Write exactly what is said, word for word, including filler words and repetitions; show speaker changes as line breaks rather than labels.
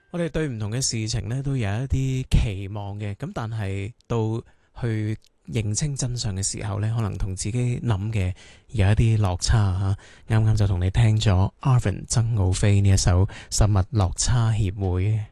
我哋對唔同嘅事情呢都有一啲期望嘅，咁但係到去認清真相嘅時候呢，可能同自己諗嘅有一啲落差吓。啱啱就同你聽咗 Arvin 曾奧飛呢一首《實物落差協會》。